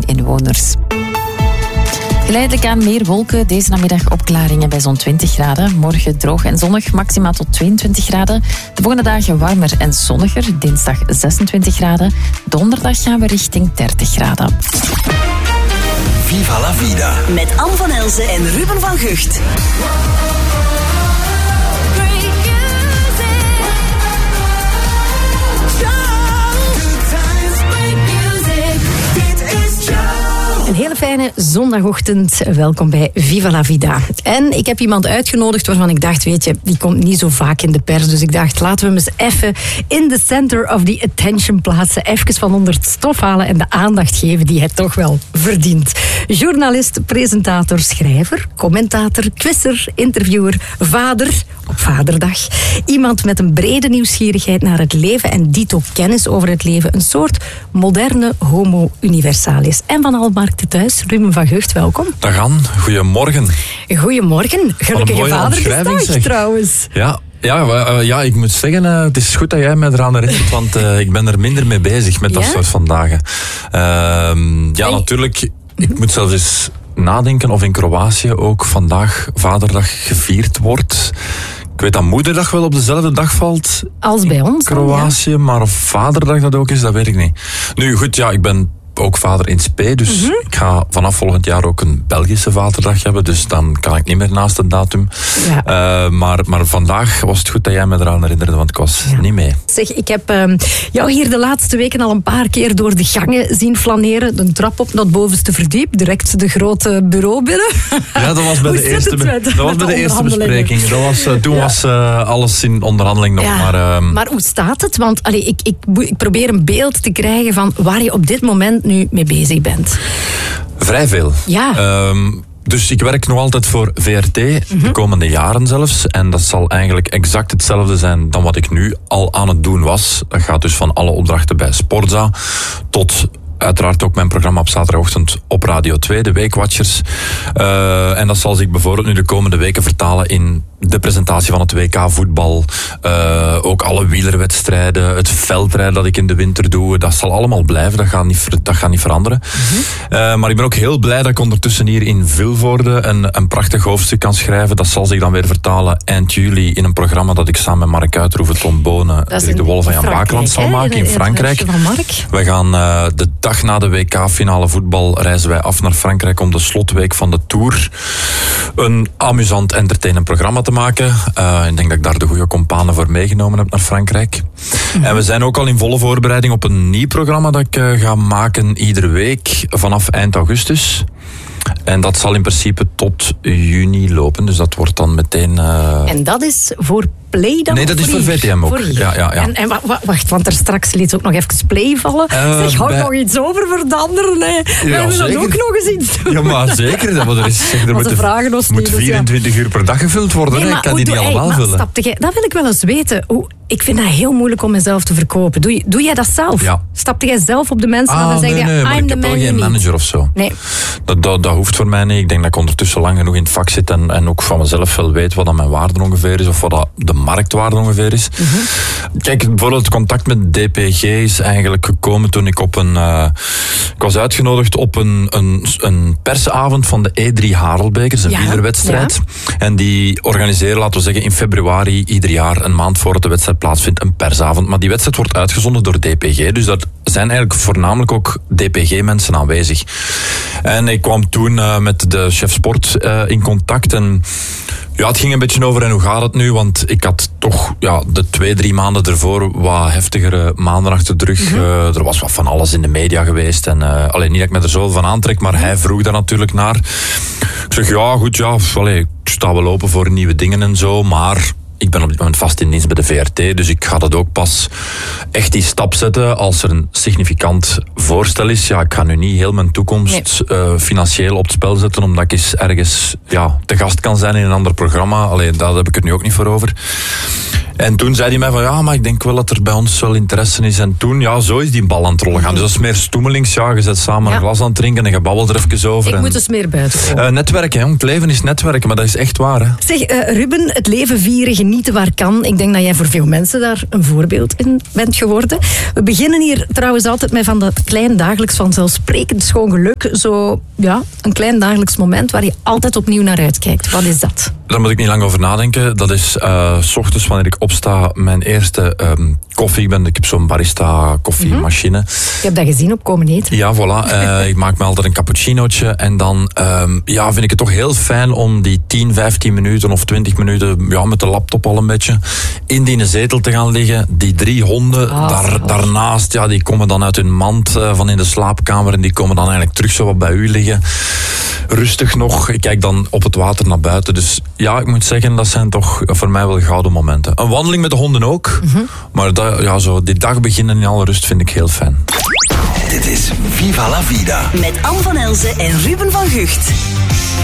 inwoners. Geleidelijk aan meer wolken. Deze namiddag opklaringen bij zo'n 20 graden. Morgen droog en zonnig, maximaal tot 22 graden. De volgende dagen warmer en zonniger. Dinsdag 26 graden. Donderdag gaan we richting 30 graden. Viva la Vida. Met Anne van Elzen en Ruben van Gucht. Een hele fijne zondagochtend. Welkom bij Viva la Vida. En ik heb iemand uitgenodigd waarvan ik dacht, weet je, die komt niet zo vaak in de pers. Dus ik dacht, laten we hem eens even in the center of the attention plaatsen. Even van onder het stof halen en de aandacht geven die hij toch wel verdient. Journalist, presentator, schrijver, commentator, quizzer, interviewer, vader op Vaderdag. Iemand met een brede nieuwsgierigheid naar het leven en dito kennis over het leven. Een soort moderne homo universalis. En van alle markten thuis, Ruben van Gucht, welkom. Dag Anne, goedemorgen. Goedemorgen. Gelukkige Vaderdag trouwens. Ja, ik moet zeggen, het is goed dat jij mij eraan herinnert, want ik ben er minder mee bezig met dat soort van dagen. Natuurlijk, ik moet zelfs eens nadenken of in Kroatië ook vandaag Vaderdag gevierd wordt. Ik weet dat Moederdag wel op dezelfde dag valt als bij ons. Kroatië, maar of Vaderdag dat ook is, dat weet ik niet. Nu goed, ja, ik ben ook vader in spe, dus ik ga vanaf volgend jaar ook een Belgische Vaderdag hebben, dus dan kan ik niet meer naast het datum. Ja. Maar vandaag was het goed dat jij me eraan herinnerde, want ik was niet mee. Zeg, ik heb jou hier de laatste weken al een paar keer door de gangen zien flaneren, de trap op naar het bovenste verdiep, direct de grote bureau binnen. Ja, dat was bij de eerste bespreking. Toen was alles in onderhandeling nog. Ja. Maar hoe staat het? Want ik probeer een beeld te krijgen van waar je op dit moment nu mee bezig bent. Vrij veel. Ja. Dus ik werk nog altijd voor VRT, de komende jaren zelfs. En dat zal eigenlijk exact hetzelfde zijn dan wat ik nu al aan het doen was. Dat gaat dus van alle opdrachten bij Sportza tot uiteraard ook mijn programma op zaterdagochtend op Radio 2, de Weekwatchers. En dat zal zich bijvoorbeeld nu de komende weken vertalen in de presentatie van het WK voetbal, ook alle wielerwedstrijden, het veldrijden dat ik in de winter doe, dat zal allemaal blijven, dat gaat niet veranderen. Maar ik ben ook heel blij dat ik ondertussen hier in Vilvoorde een prachtig hoofdstuk kan schrijven. Dat zal zich dan weer vertalen eind juli in een programma dat ik samen met Mark Uitroeven, trombone, de Wolf van Jan Bakeland zal maken in Frankrijk. Wij gaan de dag na de WK-finale voetbal reizen wij af naar Frankrijk om de slotweek van de Tour een amusant, entertainend programma te maken. Ik denk dat ik daar de goede companen voor meegenomen heb naar Frankrijk. En we zijn ook al in volle voorbereiding op een nieuw programma dat ik ga maken iedere week vanaf eind augustus. En dat zal in principe tot juni lopen. Dus dat wordt dan meteen... En dat is voor Play dan? Nee, dat is voor VTM ook. Ja. En wacht, want er straks liet ook nog even Play vallen. Hou nog iets over voor de anderen. We hebben dat ook nog eens iets doen. Ja, maar zeker. Er moet 24 uur per dag gevuld worden. Nee, ik kan die niet allemaal vullen. Dat wil ik wel eens weten. Ik vind dat heel moeilijk om mezelf te verkopen. Doe jij dat zelf? Ja. Stapte jij zelf op de mensen en dan zeg je, maar ik heb wel geen manager of zo. Nee. Dat hoeft voor mij niet. Ik denk dat ik ondertussen lang genoeg in het vak zit en ook van mezelf wel weet wat dan mijn waarde ongeveer is of wat dat de marktwaarde ongeveer is. Kijk, bijvoorbeeld het contact met DPG is eigenlijk gekomen toen ik ik was uitgenodigd op een persavond van de E3 Harelbekers, een wielerwedstrijd. Ja. En die organiseren, laten we zeggen, in februari ieder jaar, een maand voordat de wedstrijd plaatsvindt, een persavond. Maar die wedstrijd wordt uitgezonden door DPG, dus dat zijn eigenlijk voornamelijk ook DPG-mensen aanwezig. En ik kwam toen met de chef sport in contact en ja, het ging een beetje over en hoe gaat het nu, want ik had toch de 2-3 maanden ervoor wat heftigere maanden achter de rug. Er was wat van alles in de media geweest en alleen niet dat ik me er zo van aantrek, maar hij vroeg daar natuurlijk naar. Ik zeg, ik sta wel open voor nieuwe dingen en zo, maar ik ben op dit moment vast in dienst bij de VRT, dus ik ga dat ook pas echt die stap zetten als er een significant voorstel is. Ja, ik ga nu niet heel mijn toekomst financieel op het spel zetten, omdat ik eens ergens te gast kan zijn in een ander programma. Allee, daar heb ik er nu ook niet voor over. En toen zei hij mij van, ja, maar ik denk wel dat er bij ons wel interesse is. En toen, ja, zo is die bal aan het rollen gaan. Dus dat is meer stoemelings, ja, je zet samen een glas aan het drinken en je babbelt er even over. Ik moet dus meer buiten komen. Netwerken, jong. Het leven is netwerken, maar dat is echt waar, hè. Zeg, Ruben, het leven vieren, genieten waar kan. Ik denk dat jij voor veel mensen daar een voorbeeld in bent geworden. We beginnen hier trouwens altijd met van dat klein dagelijks vanzelfsprekend schoon geluk. Zo, ja, een klein dagelijks moment waar je altijd opnieuw naar uitkijkt. Wat is dat? Daar moet ik niet lang over nadenken. Dat is 's ochtends wanneer ik opsta, mijn eerste koffie. Ik heb zo'n barista koffiemachine. Ik heb dat gezien op Komen Eten. Ja, voilà. Ik maak me altijd een cappuccinootje. En dan vind ik het toch heel fijn om die 10, 15 minuten of 20 minuten met de laptop al een beetje in die zetel te gaan liggen. Die 3 honden daarnaast, die komen dan uit hun mand van in de slaapkamer. En die komen dan eigenlijk terug zo wat bij u liggen. Rustig nog. Ik kijk dan op het water naar buiten. Dus ja, ik moet zeggen, dat zijn toch voor mij wel gouden momenten. Een wandeling met de honden ook. Maar zo die dag beginnen in alle rust vind ik heel fijn. Dit is Viva la Vida. Met Anne van Elzen en Ruben van Gucht.